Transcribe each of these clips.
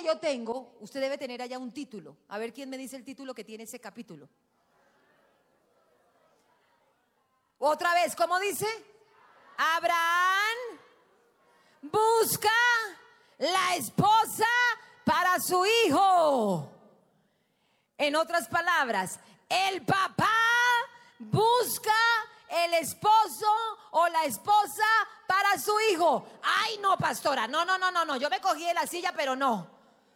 que yo tengo, usted debe tener allá un título. A ver quién me dice el título que tiene ese capítulo. Otra vez, ¿cómo dice? Abraham busca la esposa para su hijo. En otras palabras, el papá busca el esposo o la esposa para su hijo. Ay, no, pastora, no, yo me cogí de la silla, pero no.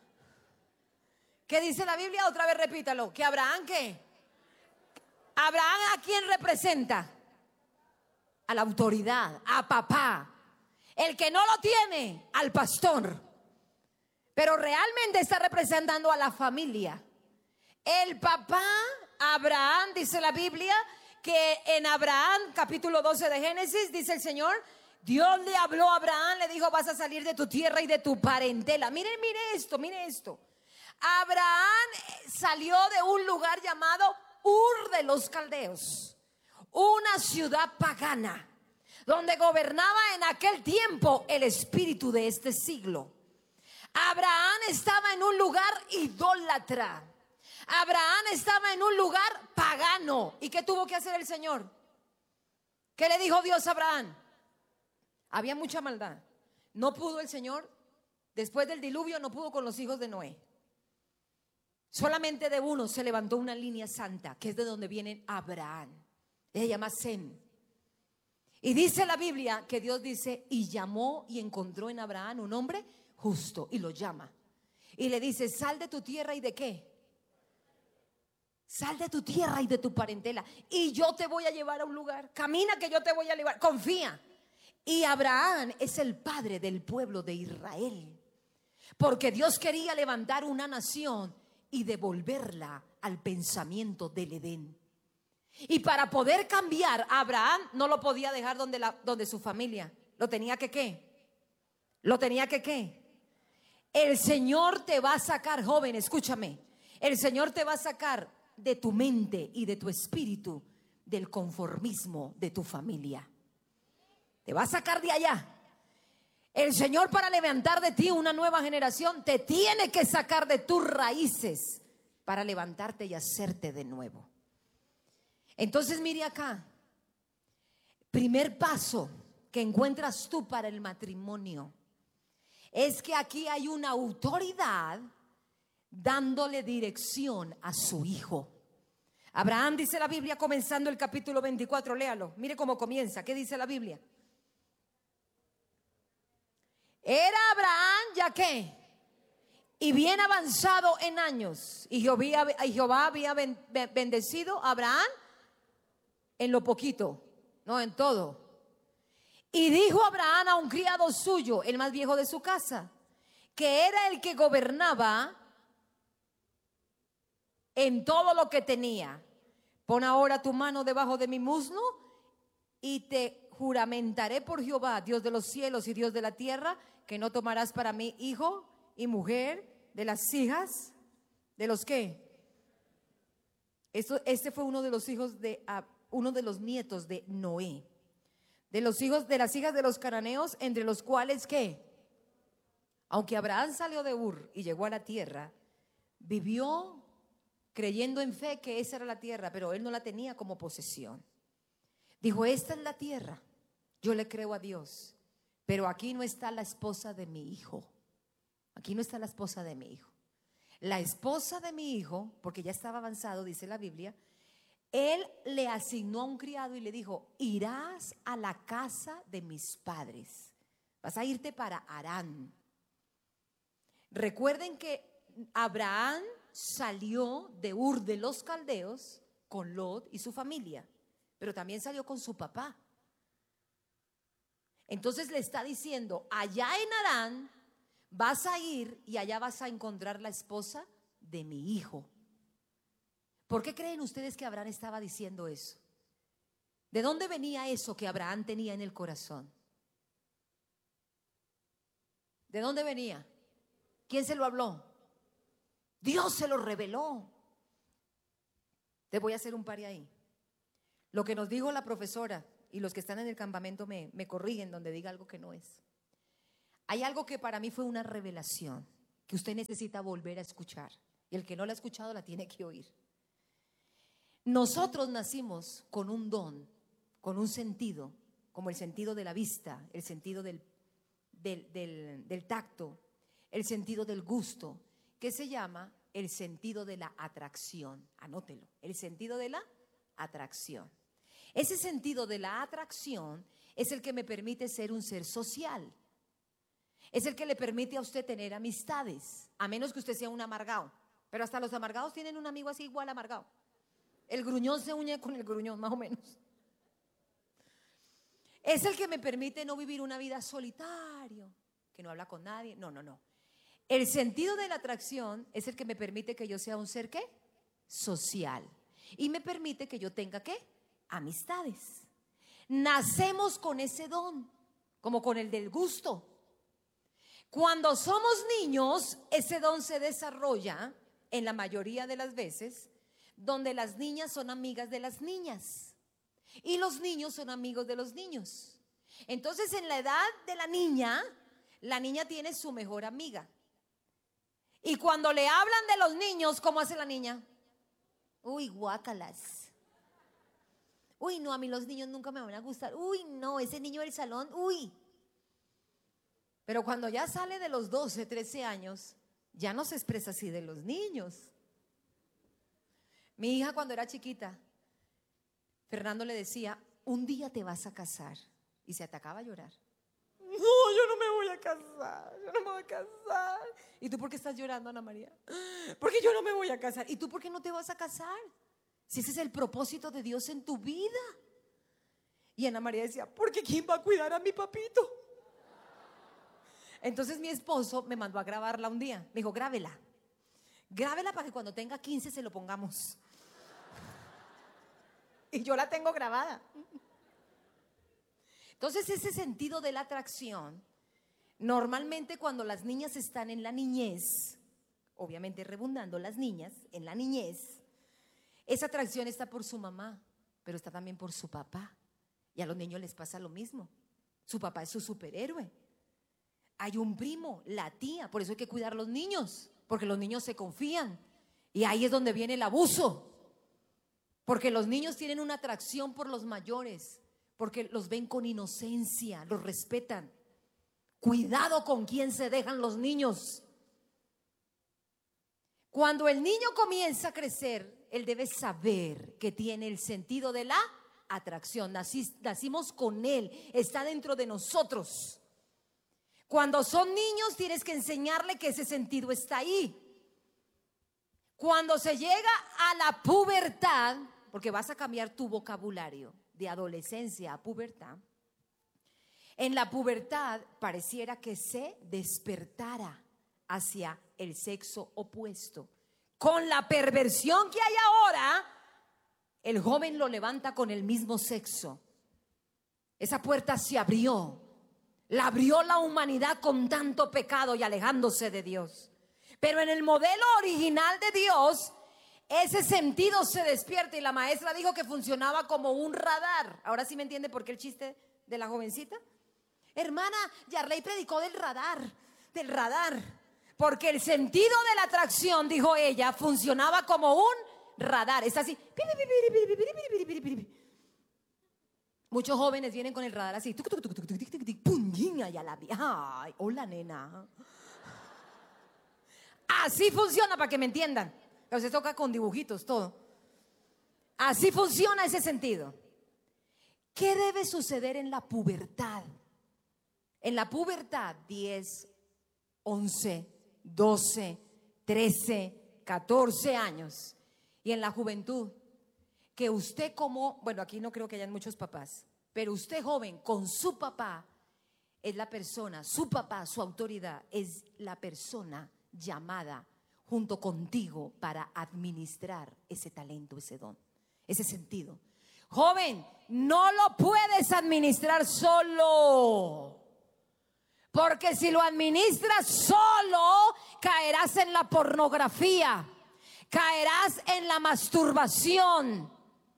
¿Qué dice la Biblia? Otra vez repítalo. ¿Que Abraham qué? ¿Abraham a quién representa? A la autoridad, a papá. El que no lo tiene, al pastor. Pero realmente está representando a la familia. El papá, Abraham, dice la Biblia, que en Abraham, capítulo 12 de Génesis, dice el Señor, Dios le habló a Abraham, le dijo, vas a salir de tu tierra y de tu parentela. Mire esto. Abraham salió de un lugar llamado Ur de los Caldeos, una ciudad pagana, donde gobernaba en aquel tiempo el espíritu de este siglo. Abraham estaba en un lugar idólatra. Abraham estaba en un lugar pagano. ¿Y qué tuvo que hacer el Señor? ¿Qué le dijo Dios a Abraham? Había mucha maldad. No pudo el Señor, después del diluvio, no pudo con los hijos de Noé. Solamente de uno se levantó una línea santa, que es de donde viene Abraham. Se llama Sem. Y dice la Biblia que Dios dice, y llamó y encontró en Abraham un hombre justo, y lo llama. Y le dice, sal de tu tierra y de qué. Sal de tu tierra y de tu parentela, y yo te voy a llevar a un lugar. Camina que yo te voy a llevar, confía. Y Abraham es el padre del pueblo de Israel, porque Dios quería levantar una nación y devolverla al pensamiento del Edén. Y para poder cambiar, Abraham no lo podía dejar donde su familia. Lo tenía que ¿qué? Lo tenía que ¿qué? El Señor te va a sacar, joven, escúchame. El Señor te va a sacar de tu mente y de tu espíritu del conformismo de tu familia. Te va a sacar de allá. El Señor, para levantar de ti una nueva generación, te tiene que sacar de tus raíces para levantarte y hacerte de nuevo. Entonces mire acá, primer paso que encuentras tú para el matrimonio es que aquí hay una autoridad dándole dirección a su hijo. Abraham, dice la Biblia, comenzando el capítulo 24, léalo, mire cómo comienza. ¿Qué dice la Biblia? Era Abraham ya que y bien avanzado en años, y Jehová había bendecido a Abraham en lo poquito, no en todo. Y dijo Abraham a un criado suyo, el más viejo de su casa, que era el que gobernaba en todo lo que tenía: pon ahora tu mano debajo de mi muslo y te juramentaré por Jehová, Dios de los cielos y Dios de la tierra, que no tomarás para mí hijo y mujer de las hijas de los que. Este fue uno de los hijos de uno de los nietos de Noé, de los hijos de las hijas de los cananeos, entre los cuales que, aunque Abraham salió de Ur y llegó a la tierra, vivió creyendo en fe que esa era la tierra, pero él no la tenía como posesión. Dijo, esta es la tierra, yo le creo a Dios, pero aquí no está la esposa de mi hijo. Aquí no está la esposa de mi hijo. La esposa de mi hijo, porque ya estaba avanzado, dice la Biblia, él le asignó a un criado y le dijo, irás a la casa de mis padres, vas a irte para Harán. Recuerden que Abraham salió de Ur de los Caldeos con Lot y su familia, pero también salió con su papá. Entonces le está diciendo, allá en Harán vas a ir y allá vas a encontrar la esposa de mi hijo. ¿Por qué creen ustedes que Abraham estaba diciendo eso? ¿De dónde venía eso que Abraham tenía en el corazón? ¿De dónde venía? ¿Quién se lo habló? Dios se lo reveló. Te voy a hacer un pare ahí. Lo que nos dijo la profesora, y los que están en el campamento me corrigen donde diga algo que no es. Hay algo que para mí fue una revelación. que usted necesita volver a escuchar. Y el que no la ha escuchado la tiene que oír. Nosotros nacimos con un don, con un sentido, como el sentido de la vista, el sentido del tacto, el sentido del gusto, que se llama el sentido de la atracción. Anótelo, el sentido de la atracción. Ese sentido de la atracción es el que me permite ser un ser social. Es el que le permite a usted tener amistades, a menos que usted sea un amargado. Pero hasta los amargados tienen un amigo así igual amargado. El gruñón se une con el gruñón, más o menos. Es el que me permite no vivir una vida solitario, que no habla con nadie. No. El sentido de la atracción es el que me permite que yo sea un ser, ¿qué? Social. Y me permite que yo tenga, ¿qué? Amistades. Nacemos con ese don, como con el del gusto. Cuando somos niños, ese don se desarrolla en la mayoría de las veces, donde las niñas son amigas de las niñas y los niños son amigos de los niños. Entonces, en la edad de la niña tiene su mejor amiga. Y cuando le hablan de los niños, ¿cómo hace la niña? Uy, guácalas. Uy, no, a mí los niños nunca me van a gustar. Uy, no, ese niño del salón, uy. Pero cuando ya sale de los 12, 13 años, ya no se expresa así de los niños. Mi hija cuando era chiquita, Fernando le decía, un día te vas a casar. Y se atacaba a llorar. No, yo no me voy a casar, yo no me voy a casar. ¿Y tú por qué estás llorando, Ana María? Porque yo no me voy a casar. ¿Y tú por qué no te vas a casar? Si ese es el propósito de Dios en tu vida. Y Ana María decía, porque ¿quién va a cuidar a mi papito? Entonces mi esposo me mandó a grabarla un día. Me dijo, grábela para que cuando tenga 15 se lo pongamos. Y yo la tengo grabada. Entonces ese sentido de la atracción, normalmente cuando las niñas están en la niñez, obviamente redundando las niñas en la niñez, esa atracción está por su mamá, pero está también por su papá. Y a los niños les pasa lo mismo. Su papá es su superhéroe. Hay un primo, la tía, por eso hay que cuidar a los niños, porque los niños se confían. Y ahí es donde viene el abuso. Porque los niños tienen una atracción por los mayores, porque los ven con inocencia, los respetan. Cuidado con quién se dejan los niños. Cuando el niño comienza a crecer, él debe saber que tiene el sentido de la atracción. Nacimos con él, está dentro de nosotros. Cuando son niños tienes que enseñarle que ese sentido está ahí. Cuando se llega a la pubertad, porque vas a cambiar tu vocabulario de adolescencia a pubertad, en la pubertad pareciera que se despertara hacia el sexo opuesto. Con la perversión que hay ahora, el joven lo levanta con el mismo sexo. Esa puerta se abrió. La abrió la humanidad con tanto pecado y alejándose de Dios. Pero en el modelo original de Dios, ese sentido se despierta y la maestra dijo que funcionaba como un radar. Ahora sí me entiende por qué el chiste de la jovencita. Hermana, Yarley predicó del radar. Porque el sentido de la atracción, dijo ella, funcionaba como un radar. Es así. Muchos jóvenes vienen con el radar así. Ay, hola, nena. Así funciona, para que me entiendan. Pero se toca con dibujitos, todo. Así funciona ese sentido. ¿Qué debe suceder en la pubertad? En la pubertad, 10, 11, 12, 13, 14 años. Y en la juventud, que usted bueno, aquí no creo que hayan muchos papás, pero usted joven con su papá es la persona, su papá, su autoridad, es la persona llamada junto contigo para administrar ese talento, ese don, ese sentido. Joven, no lo puedes administrar solo, porque si lo administras solo, caerás en la pornografía, caerás en la masturbación.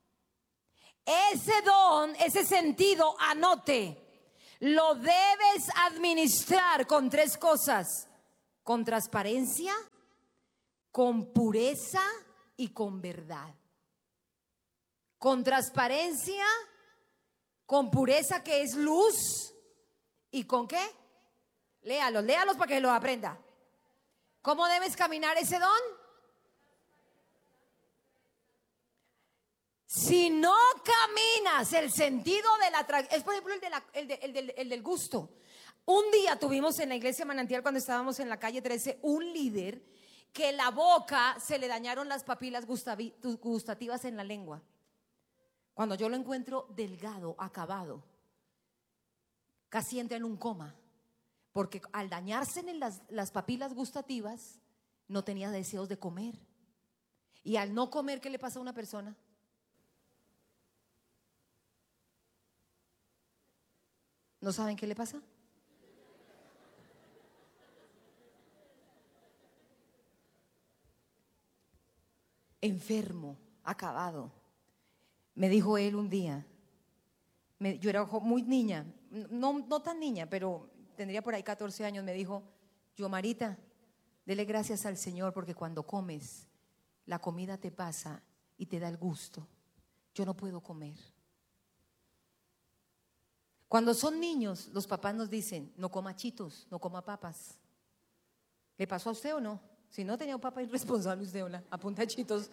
Ese don, ese sentido, anote, lo debes administrar con 3 cosas: con transparencia, con pureza y con verdad. Con transparencia, con pureza, que es luz, y con ¿qué? Léalos para que lo aprenda. ¿Cómo debes caminar ese don? Si no caminas el sentido de la es por ejemplo el del gusto. Un día tuvimos en la iglesia Manantial, cuando estábamos en la calle 13, un líder que la boca se le dañaron las papilas gustativas en la lengua. Cuando yo lo encuentro delgado, acabado, casi entra en un coma, porque al dañarse en las papilas gustativas no tenía deseos de comer. Y al no comer, ¿qué le pasa a una persona? ¿No saben qué le pasa? Enfermo, acabado. Me dijo él un día, yo era muy niña, no tan niña, pero tendría por ahí 14 años. Me dijo: yo, Marita, dele gracias al Señor, porque cuando comes, la comida te pasa y te da el gusto. Yo no puedo comer. Cuando son niños, los papás nos dicen: no coma chitos, no coma papas. ¿Le pasó a usted o no? Si no, tenía un papá irresponsable usted, ¿o no? Apunta chitos.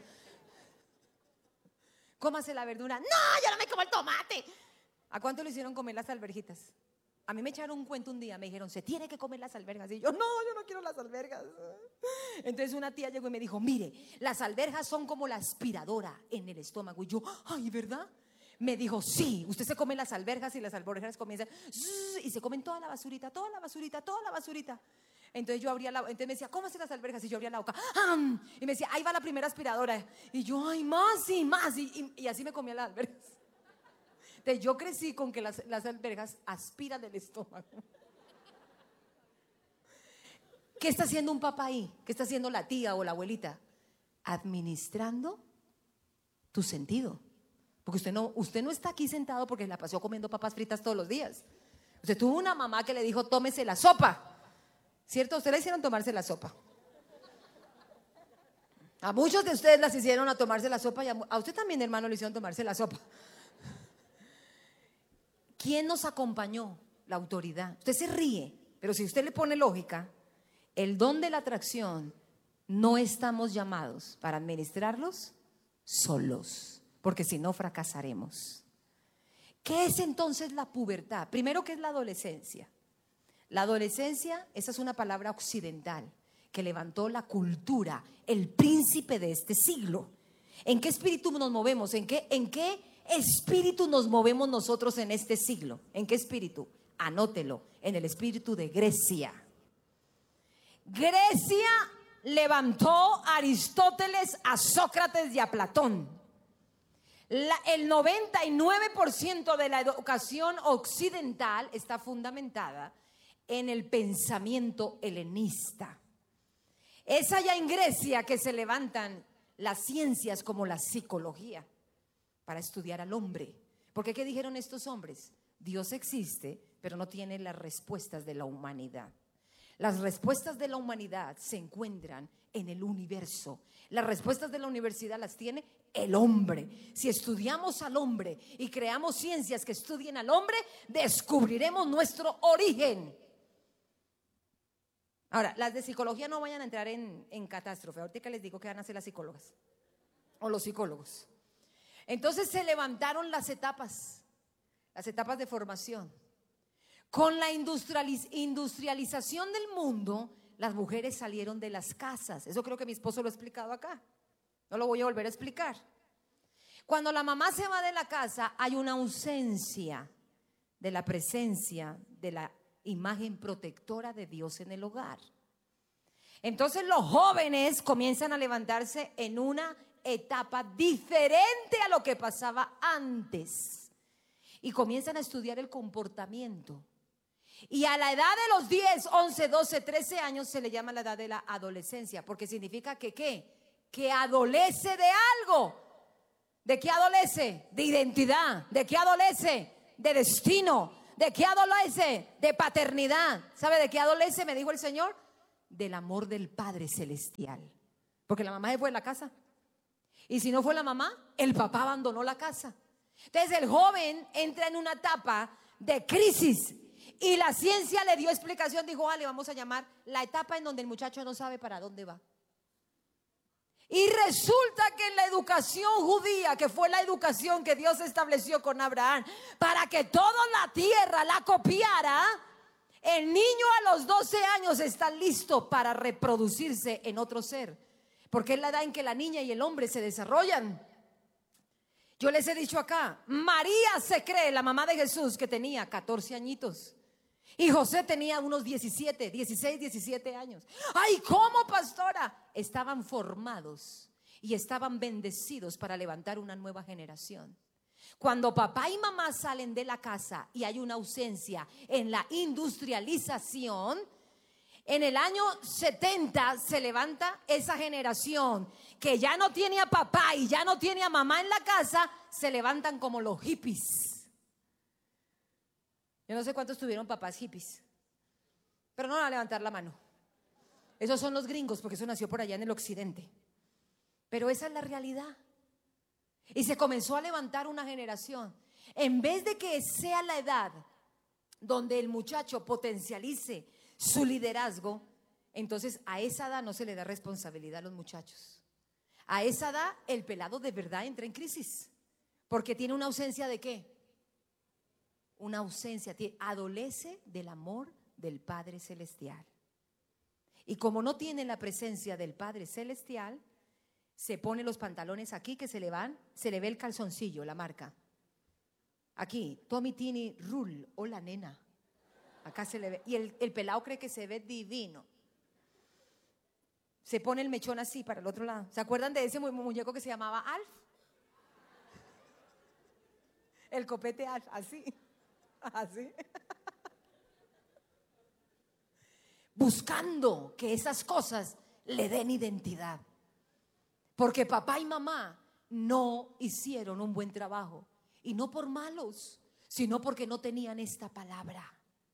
Cómase la verdura. No, yo no me como el tomate. ¿A cuánto le hicieron comer las alverjitas? A mí me echaron un cuento un día, me dijeron: se tiene que comer las alberjas. Y yo no quiero las alberjas. Entonces una tía llegó y me dijo: mire, las alberjas son como la aspiradora en el estómago. Y yo, ay, ¿verdad? Me dijo: sí, usted se come las alberjas y las alberjas comienzan y se comen toda la basurita. Entonces yo entonces me decía: cómase las alberjas, y yo abría la boca, ¡am! Y me decía: ahí va la primera aspiradora. Y yo, ay, más y más, y así me comía las alberjas. Entonces yo crecí con que las alberjas aspiran del estómago. ¿Qué está haciendo un papá ahí? ¿Qué está haciendo la tía o la abuelita? Administrando tu sentido. Porque usted no está aquí sentado porque la pasó comiendo papas fritas todos los días. Usted tuvo una mamá que le dijo: tómese la sopa. ¿Cierto? Ustedes le hicieron tomarse la sopa. A muchos de ustedes las hicieron a tomarse la sopa, y a usted también, hermano, le hicieron tomarse la sopa. ¿Quién nos acompañó? La autoridad. Usted se ríe, pero si usted le pone lógica, el don de la atracción, no estamos llamados para administrarlos solos, porque si no fracasaremos. ¿Qué es entonces la pubertad? Primero, ¿qué es la adolescencia? La adolescencia, esa es una palabra occidental que levantó la cultura, el príncipe de este siglo. ¿En qué espíritu nos movemos? ¿En qué espíritu nos movemos nosotros en este siglo? ¿En qué espíritu? Anótelo: en el espíritu de Grecia. Grecia levantó a Aristóteles, a Sócrates y a Platón. El 99% de la educación occidental está fundamentada en el pensamiento helenista. Es allá en Grecia que se levantan las ciencias como la psicología para estudiar al hombre. Porque ¿qué dijeron estos hombres? Dios existe, pero no tiene las respuestas de la humanidad. Las respuestas de la humanidad se encuentran en el universo. Las respuestas de la universidad las tiene el hombre. Si estudiamos al hombre y creamos ciencias que estudien al hombre, descubriremos nuestro origen. Ahora, las de psicología no vayan a entrar en catástrofe. Ahorita que les digo que van a hacer las psicólogas o los psicólogos. Entonces se levantaron las etapas de formación. Con la industrialización del mundo, las mujeres salieron de las casas. Eso creo que mi esposo lo ha explicado acá. No lo voy a volver a explicar. Cuando la mamá se va de la casa, hay una ausencia de la presencia de la imagen protectora de Dios en el hogar. Entonces los jóvenes comienzan a levantarse en una etapa diferente a lo que pasaba antes y comienzan a estudiar el comportamiento. Y a la edad de los 10, 11, 12, 13 años se le llama la edad de la adolescencia, porque significa que ¿qué? Que adolece de algo. ¿De qué adolece? De identidad. ¿De qué adolece? De destino. ¿De qué adolece? De paternidad. ¿Sabe de qué adolece? Me dijo el Señor. del amor del Padre Celestial. Porque la mamá se fue de la casa. Y si no fue la mamá, el papá abandonó la casa. Entonces el joven entra en una etapa de crisis. Y la ciencia le dio explicación. Dijo, le vamos a llamar la etapa en donde el muchacho no sabe para dónde va. Y resulta que en la educación judía, que fue la educación que Dios estableció con Abraham, para que toda la tierra la copiara, el niño a los 12 años está listo para reproducirse en otro ser. Porque es la edad en que la niña y el hombre se desarrollan. Yo les he dicho acá, María se cree, la mamá de Jesús, que tenía 14 añitos. Y José tenía unos 16, 17 años. Ay, ¿cómo, pastora? Estaban formados y estaban bendecidos para levantar una nueva generación. Cuando papá y mamá salen de la casa y hay una ausencia en la industrialización, en el año 70 se levanta esa generación que ya no tiene a papá y ya no tiene a mamá en la casa, se levantan como los hippies. Yo no sé cuántos tuvieron papás hippies, pero no van a levantar la mano. Esos son los gringos, porque eso nació por allá en el occidente. Pero esa es la realidad. Y se comenzó a levantar una generación. En vez de que sea la edad donde el muchacho potencialice su liderazgo, entonces a esa edad no se le da responsabilidad a los muchachos. A esa edad el pelado de verdad entra en crisis, porque tiene una ausencia de ¿qué? Una ausencia, adolece del amor del Padre Celestial. Y como no tiene la presencia del Padre Celestial, se pone los pantalones aquí que se le van, se le ve el calzoncillo, la marca. Aquí, Tommy Tini Rule, hola nena. Acá se le ve, y el pelado cree que se ve divino. Se pone el mechón así para el otro lado. ¿Se acuerdan de ese muñeco que se llamaba Alf? El copete Alf, así. Así. Buscando que esas cosas le den identidad. Porque papá y mamá no hicieron un buen trabajo. Y no por malos, sino porque no tenían esta palabra.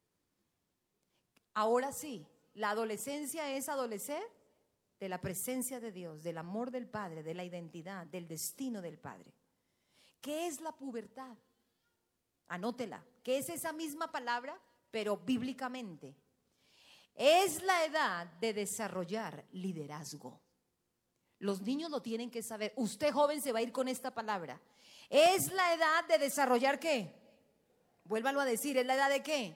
Ahora sí, la adolescencia es adolecer de la presencia de Dios, del amor del Padre, de la identidad, del destino del Padre. ¿Qué es la pubertad? Anótela, que es esa misma palabra, pero bíblicamente. Es la edad de desarrollar liderazgo. Los niños lo tienen que saber. Usted joven se va a ir con esta palabra. Es la edad de desarrollar ¿qué? Vuélvalo a decir, ¿es la edad de qué?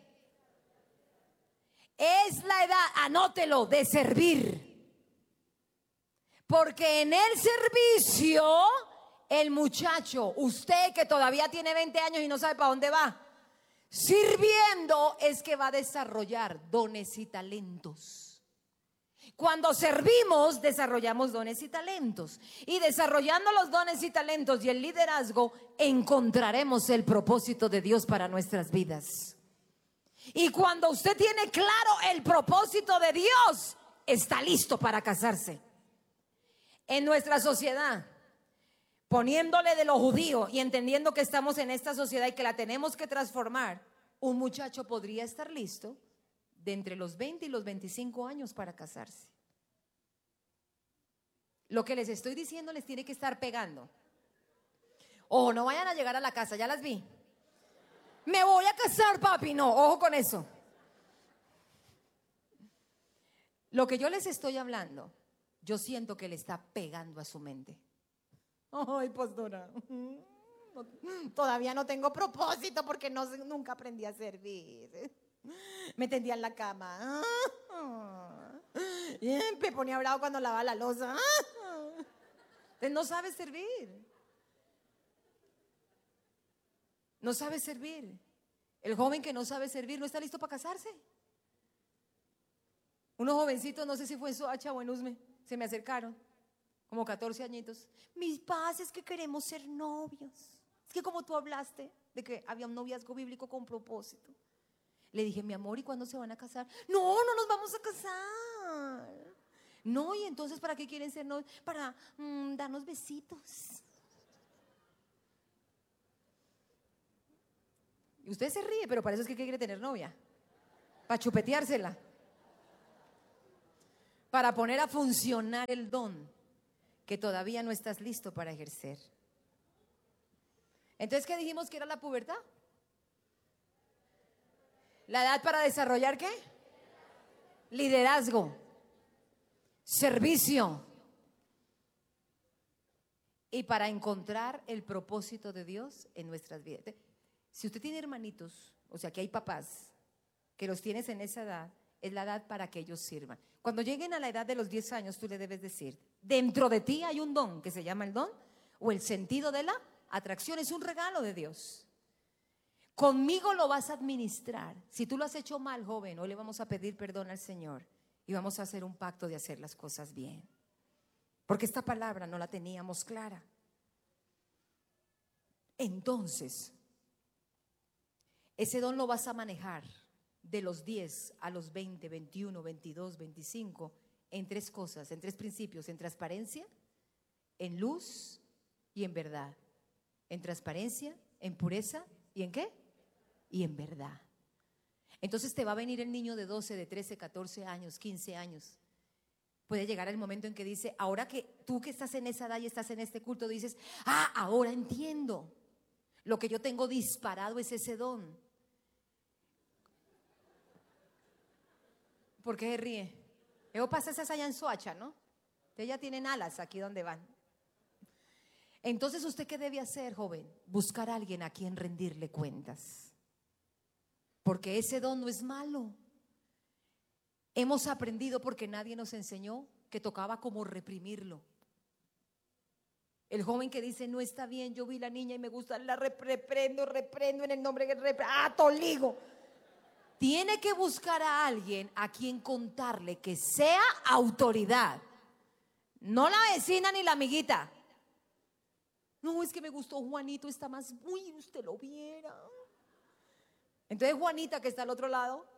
Es la edad, anótelo, de servir. Porque en el servicio, el muchacho, usted que todavía tiene 20 años y no sabe para dónde va, sirviendo es que va a desarrollar dones y talentos. Cuando servimos, desarrollamos dones y talentos. Y desarrollando los dones y talentos y el liderazgo, encontraremos el propósito de Dios para nuestras vidas. Y cuando usted tiene claro el propósito de Dios, está listo para casarse. En nuestra sociedad, poniéndole de lo judío y entendiendo que estamos en esta sociedad y que la tenemos que transformar, un muchacho podría estar listo de entre los 20 y los 25 años para casarse. Lo que les estoy diciendo les tiene que estar pegando. Ojo, no vayan a llegar a la casa, ya las vi. Me voy a casar, papi. No, ojo con eso. Lo que yo les estoy hablando, yo siento que le está pegando a su mente. Ay, pastora, todavía no tengo propósito porque nunca aprendí a servir. Me tendía en la cama. Me ponía bravo cuando lavaba la loza. Entonces no sabe servir. No sabe servir. El joven que no sabe servir no está listo para casarse. Unos jovencitos, no sé si fue en Soacha o en Usme, se me acercaron, como 14 añitos. Mis padres, es que queremos ser novios. Es que como tú hablaste de que había un noviazgo bíblico con propósito. Le dije, mi amor, ¿y cuándo se van a casar? No, no nos vamos a casar. No, y entonces, ¿para qué quieren ser novios? Para darnos besitos. Y usted se ríe, pero para eso es que quiere tener novia. Para chupeteársela. para poner a funcionar el don que todavía no estás listo para ejercer. Entonces, ¿qué dijimos que era la pubertad? ¿La edad para desarrollar qué? Liderazgo, servicio y para encontrar el propósito de Dios en nuestras vidas. Si usted tiene hermanitos, o sea que hay papás que los tienes en esa edad, es la edad para que ellos sirvan. Cuando lleguen a la edad de los 10 años, tú le debes decir, dentro de ti hay un don que se llama el don o el sentido de la atracción, es un regalo de Dios. Conmigo lo vas a administrar. Si tú lo has hecho mal, joven, hoy le vamos a pedir perdón al Señor y vamos a hacer un pacto de hacer las cosas bien. Porque esta palabra no la teníamos clara. Entonces, ese don lo vas a manejar de los 10 a los 20, 21, 22, 25 en tres cosas, en tres principios: en transparencia, en luz y en verdad. En transparencia, en pureza y ¿en qué? Y en verdad. Entonces te va a venir el niño de 12, de 13, 14 años, 15 años. Puede llegar el momento en que dice, ahora que tú que estás en esa edad y estás en este culto, dices, ahora entiendo. Lo que yo tengo disparado es ese don. ¿Por qué se ríe? Luego pasa esa allá en Soacha, ¿no? Ustedes ya tienen alas aquí donde van. Entonces, ¿usted qué debe hacer, joven? Buscar a alguien a quien rendirle cuentas. Porque ese don no es malo. Hemos aprendido, porque nadie nos enseñó, que tocaba como reprimirlo. El joven que dice, no está bien, yo vi la niña y me gusta, la reprendo en el nombre de toligo. Tiene que buscar a alguien a quien contarle que sea autoridad. No la vecina ni la amiguita. No, es que me gustó Juanito, está más, uy, usted lo viera. Entonces Juanita, que está al otro lado,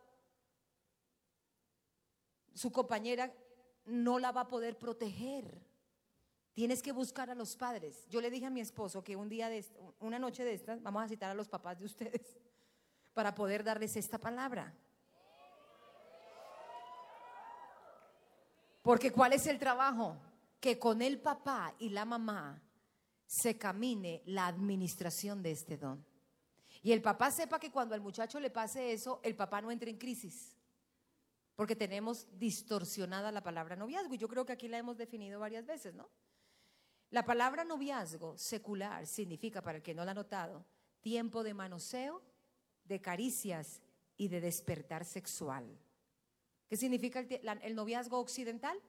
su compañera no la va a poder proteger. Tienes que buscar a los padres. Yo le dije a mi esposo que una noche de estas, vamos a citar a los papás de ustedes para poder darles esta palabra. Porque ¿cuál es el trabajo? Que con el papá y la mamá se camine la administración de este don. Y el papá sepa que cuando al muchacho le pase eso, el papá no entre en crisis. Porque tenemos distorsionada la palabra noviazgo. Y yo creo que aquí la hemos definido varias veces, ¿no? La palabra noviazgo secular significa, para el que no la ha notado, tiempo de manoseo, de caricias y de despertar sexual. ¿Qué significa el noviazgo occidental?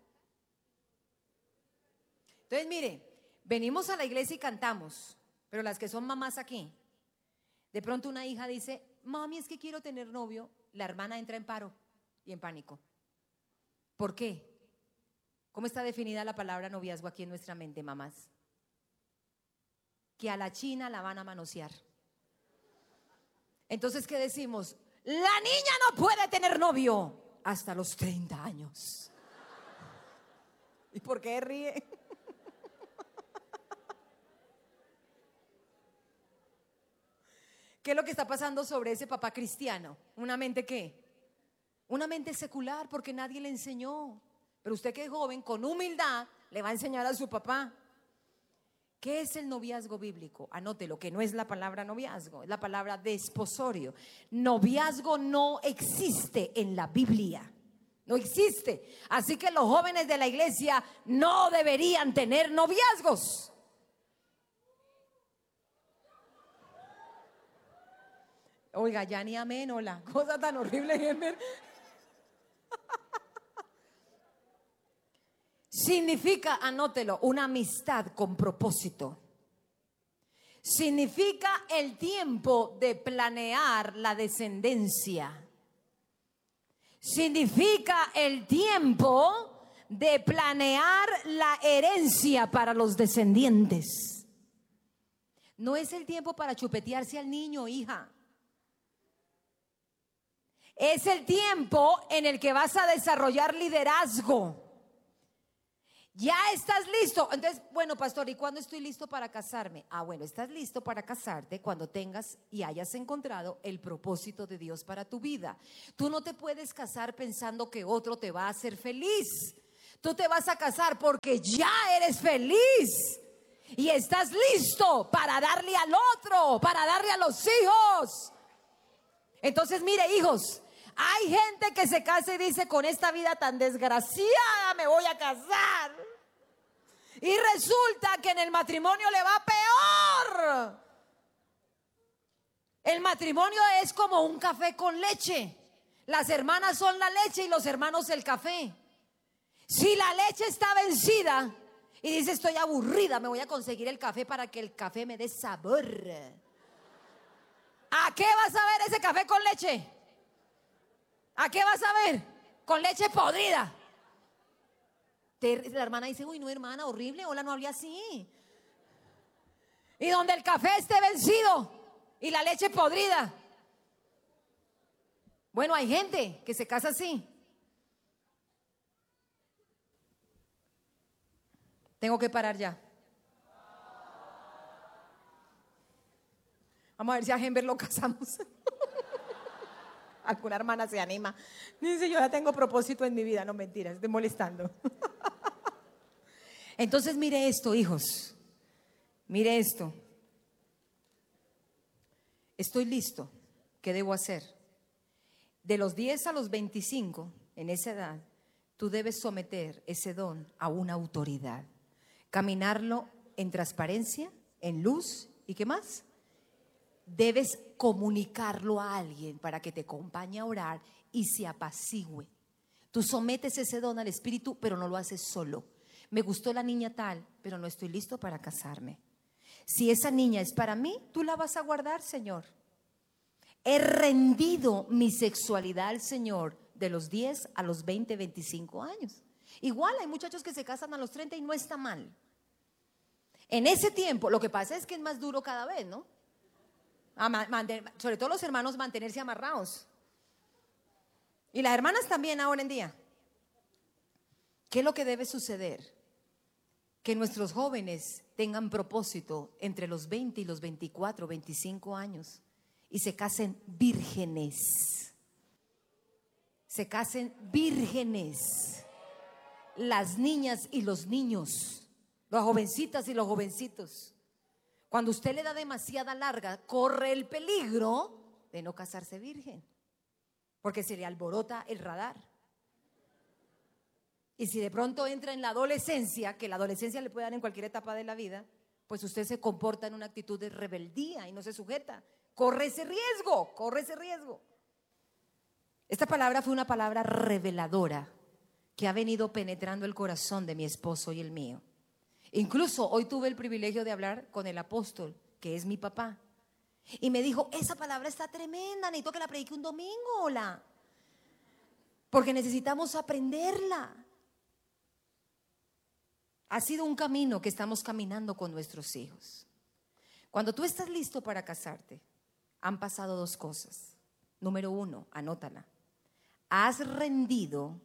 Entonces, mire, venimos a la iglesia y cantamos, pero las que son mamás aquí, de pronto una hija dice, mami, es que quiero tener novio. La hermana entra en paro y en pánico. ¿Por qué? ¿Cómo está definida la palabra noviazgo aquí en nuestra mente, mamás? Que a la china la van a manosear. Entonces, ¿qué decimos? La niña no puede tener novio hasta los 30 años. ¿Y por qué ríe? ¿Qué es lo que está pasando sobre ese papá cristiano? ¿Una mente qué? Una mente secular, porque nadie le enseñó. Pero usted que es joven, con humildad, le va a enseñar a su papá. ¿Qué es el noviazgo bíblico? Anótelo, que no es la palabra noviazgo, es la palabra desposorio. Noviazgo no existe en la Biblia. No existe. Así que los jóvenes de la iglesia no deberían tener noviazgos. Oiga, ya ni amén, hola. Cosa tan horrible. Significa, anótelo, una amistad con propósito. Significa el tiempo de planear la descendencia. Significa el tiempo de planear la herencia para los descendientes. No es el tiempo para chupetearse al niño, hija. Es el tiempo en el que vas a desarrollar liderazgo. Ya estás listo. Entonces, bueno, pastor, ¿y cuándo estoy listo para casarme? Bueno, estás listo para casarte cuando tengas y hayas encontrado el propósito de Dios para tu vida. Tú no te puedes casar pensando que otro te va a hacer feliz. Tú te vas a casar porque ya eres feliz y estás listo para darle al otro, para darle a los hijos. Entonces, mire, hijos, hay gente que se casa y dice: con esta vida tan desgraciada me voy a casar. Y resulta que en el matrimonio le va peor. El matrimonio es como un café con leche. Las hermanas son la leche y los hermanos el café. Si la leche está vencida y dice: estoy aburrida, me voy a conseguir el café para que el café me dé sabor. ¿A qué vas a ver ese café con leche? ¿A qué vas a ver? Con leche podrida. La hermana dice: uy, no, hermana, horrible, hola, no hablé así. Y donde el café esté vencido y la leche podrida. Bueno, hay gente que se casa así. Tengo que parar ya. Vamos a ver si a Henber lo casamos. Alguna hermana se anima. Dice: yo ya tengo propósito en mi vida. No, mentiras, estoy molestando. Entonces mire esto, hijos. Mire esto. Estoy listo. ¿Qué debo hacer? De los 10 a los 25, en esa edad, tú debes someter ese don a una autoridad. Caminarlo en transparencia, en luz, ¿y qué más? Debes comunicarlo a alguien para que te acompañe a orar y se apacigüe. Tú sometes ese don al Espíritu, pero no lo haces solo. Me gustó la niña tal, pero no estoy listo para casarme. Si esa niña es para mí, tú la vas a guardar, Señor. He rendido mi sexualidad al Señor de los 10 a los 20, 25 años. Igual hay muchachos que se casan a los 30 y no está mal. En ese tiempo, lo que pasa es que es más duro cada vez, ¿no? Sobre todo los hermanos, mantenerse amarrados. Y las hermanas también ahora en día. ¿Qué es lo que debe suceder? Que nuestros jóvenes tengan propósito entre los 20 y los 24, 25 años y se casen vírgenes. Se casen vírgenes. Las niñas y los niños, las jovencitas y los jovencitos. Cuando usted le da demasiada larga, corre el peligro de no casarse virgen, porque se le alborota el radar. Y si de pronto entra en la adolescencia, que la adolescencia le puede dar en cualquier etapa de la vida, pues usted se comporta en una actitud de rebeldía y no se sujeta. Corre ese riesgo, corre ese riesgo. Esta palabra fue una palabra reveladora que ha venido penetrando el corazón de mi esposo y el mío. Incluso hoy tuve el privilegio de hablar con el apóstol, que es mi papá. Y me dijo: esa palabra está tremenda, necesito que la predique un domingo, hola. Porque necesitamos aprenderla. Ha sido un camino que estamos caminando con nuestros hijos. Cuando tú estás listo para casarte, han pasado dos cosas. Número 1, anótala. Has rendido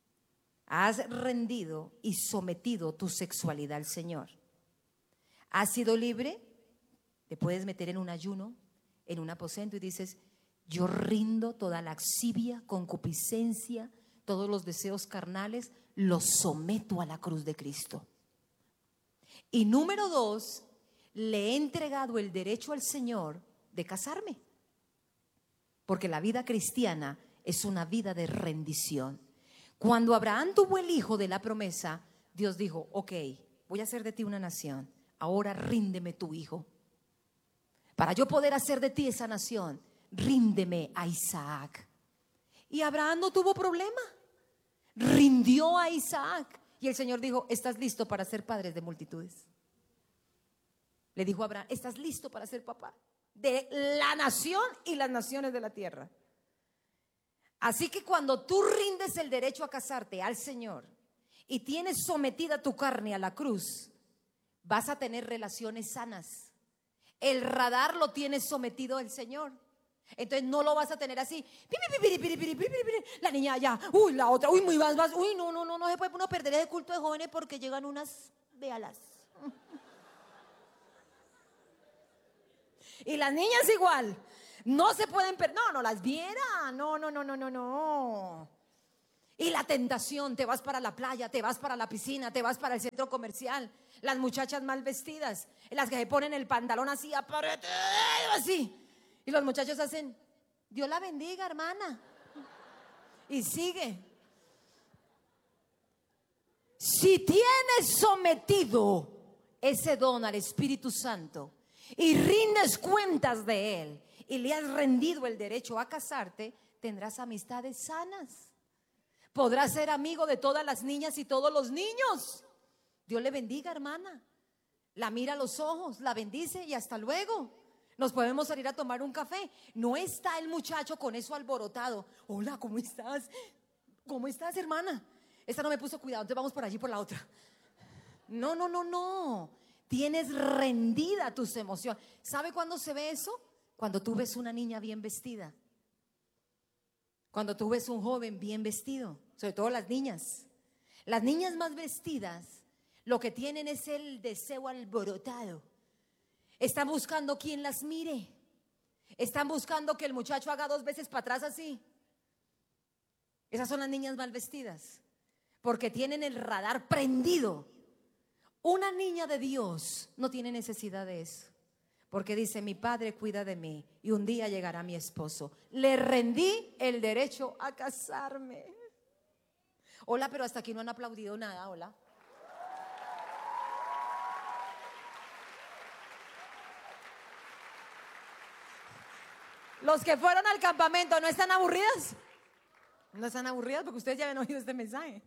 y sometido tu sexualidad al Señor. Has sido libre. Te puedes meter en un ayuno, en un aposento y dices: yo rindo toda lascivia, concupiscencia, todos los deseos carnales, los someto a la cruz de Cristo. Y número 2, le he entregado el derecho al Señor de casarme. Porque la vida cristiana es una vida de rendición. Cuando Abraham tuvo el hijo de la promesa, Dios dijo: ok, voy a hacer de ti una nación, ahora ríndeme tu hijo. Para yo poder hacer de ti esa nación, ríndeme a Isaac. Y Abraham no tuvo problema, rindió a Isaac. Y el Señor dijo: ¿estás listo para ser padre de multitudes? Le dijo a Abraham: ¿estás listo para ser papá de la nación y las naciones de la tierra? Así que cuando tú rindes el derecho a casarte al Señor y tienes sometida tu carne a la cruz, vas a tener relaciones sanas. El radar lo tienes sometido al Señor. Entonces no lo vas a tener así. La niña allá, uy, la otra, uy, muy más, uy, no se puede uno perder ese culto de jóvenes porque llegan unas, véalas. Y las niñas igual. No se pueden perder, no las viera, no. Y la tentación, te vas para la playa, te vas para la piscina, te vas para el centro comercial. Las muchachas mal vestidas, las que se ponen el pantalón así, apretado así. Y los muchachos hacen, Dios la bendiga, hermana. Y sigue. Si tienes sometido ese don al Espíritu Santo y rindes cuentas de él y le has rendido el derecho a casarte, tendrás amistades sanas. Podrás ser amigo de todas las niñas y todos los niños. Dios le bendiga, hermana. La mira a los ojos, la bendice y hasta luego. Nos podemos salir a tomar un café. No está el muchacho con eso alborotado. Hola, ¿cómo estás? ¿Cómo estás, hermana? Esta no me puso cuidado, entonces vamos por allí por la otra. No, no, no, no. Tienes rendida tus emociones. ¿Sabe cuándo se ve eso? Cuando tú ves una niña bien vestida. Cuando tú ves un joven bien vestido, sobre todo las niñas más vestidas, lo que tienen es el deseo alborotado. Están buscando quien las mire. Están buscando que el muchacho haga 2 veces para atrás así. Esas son las niñas mal vestidas, porque tienen el radar prendido. Una niña de Dios no tiene necesidad de eso. Porque dice, mi padre cuida de mí y un día llegará mi esposo. Le rendí el derecho a casarme. Hola, pero hasta aquí no han aplaudido nada, hola. Los que fueron al campamento, ¿no están aburridas? No están aburridas porque ustedes ya habían oído este mensaje.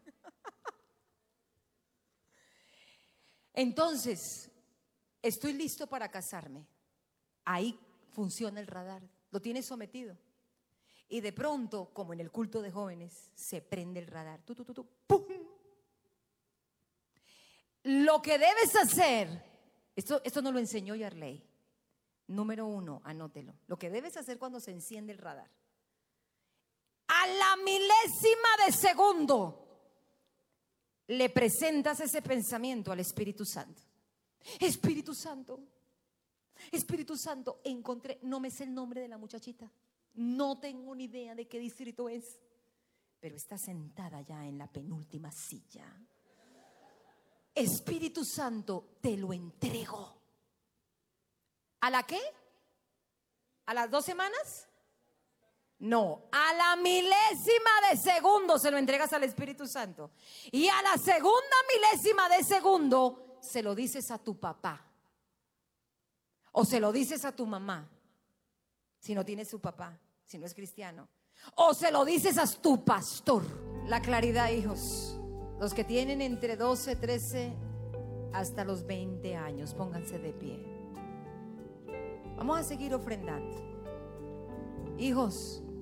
Entonces, estoy listo para casarme. Ahí funciona el radar, lo tienes sometido. Y de pronto, como en el culto de jóvenes, se prende el radar. ¡Pum! Lo que debes hacer, esto nos lo enseñó Yarley. Número 1, anótelo. Lo que debes hacer cuando se enciende el radar. A la milésima de segundo, le presentas ese pensamiento al Espíritu Santo. Espíritu Santo, Espíritu Santo, encontré, no me sé el nombre de la muchachita, no tengo ni idea de qué distrito es, pero está sentada ya en la penúltima silla. Espíritu Santo, te lo entrego. ¿A la qué? ¿A las 2 semanas? No, a la milésima de segundo se lo entregas al Espíritu Santo. Y a la segunda milésima de segundo se lo dices a tu papá. O se lo dices a tu mamá, si no tienes su papá, si no es cristiano. O se lo dices a tu pastor. La claridad, hijos. Los que tienen entre 12, 13 hasta los 20 años, pónganse de pie. Vamos a seguir ofrendando. Hijos,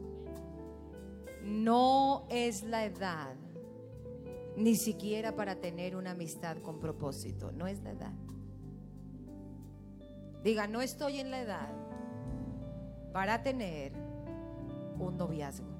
no es la edad, ni siquiera para tener una amistad con propósito. No es la edad. Diga, no estoy en la edad para tener un noviazgo.